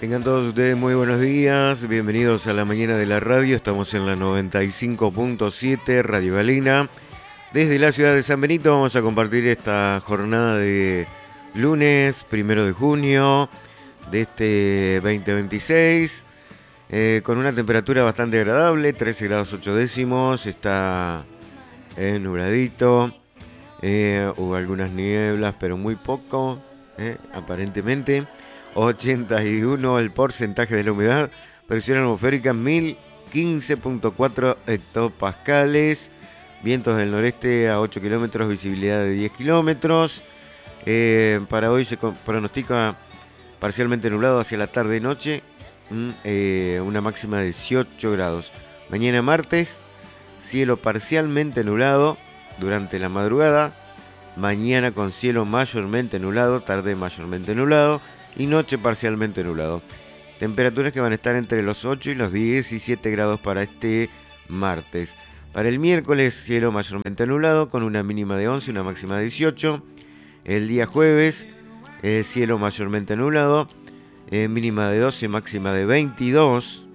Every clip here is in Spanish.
Tengan todos ustedes muy buenos días, bienvenidos a la mañana de la radio, estamos en la 95.7 Radio Galena. Desde la ciudad de San Benito vamos a compartir esta jornada de lunes 1 de junio de este 2026, con una temperatura bastante agradable, 13 grados 8 décimos, está nubladito, hubo algunas nieblas, pero muy poco, aparentemente. 81 el porcentaje de la humedad, presión atmosférica 1015.4 hectopascales, vientos del noreste a 8 kilómetros, visibilidad de 10 kilómetros. Para hoy se pronostica parcialmente nublado hacia la tarde y noche, una máxima de 18 grados. Mañana martes, cielo parcialmente nublado durante la madrugada, mañana con cielo mayormente nublado, tarde mayormente nublado y noche parcialmente nublado. Temperaturas que van a estar entre los 8 y los 17 grados para este martes. Para el miércoles, cielo mayormente nublado con una mínima de 11 y una máxima de 18. El día jueves, cielo mayormente nublado, mínima de 12, máxima de 22.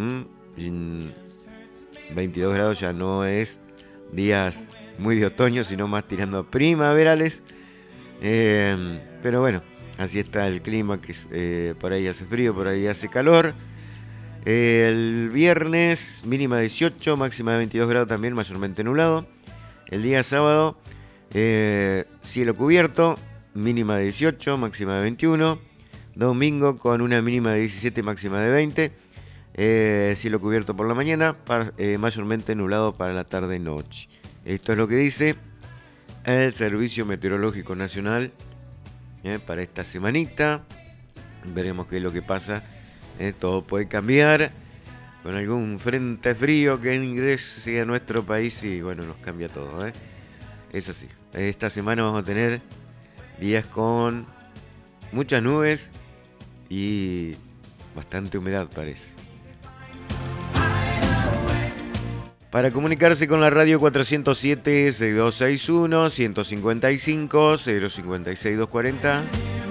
22 grados ya no es días muy de otoño, sino más tirando a primaverales. Pero bueno, así está el clima, que por ahí hace frío, por ahí hace calor. El viernes, mínima 18, máxima de 22 grados también, mayormente nublado. El día sábado, cielo cubierto, mínima de 18, máxima de 21. Domingo con una mínima de 17, máxima de 20. Cielo cubierto por la mañana, mayormente nublado para la tarde y noche. Esto es lo que dice el Servicio Meteorológico Nacional para esta semanita. Veremos qué es lo que pasa. Todo puede cambiar con algún frente frío que ingrese a nuestro país y bueno, nos cambia todo. Es así. Esta semana vamos a tener días con muchas nubes y bastante humedad, parece. Para comunicarse con la radio 407-6261-155-056-240.